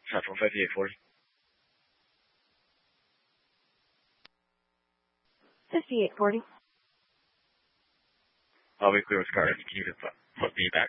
Central 5840. 5840. I'll be clear with cars. Can you put me back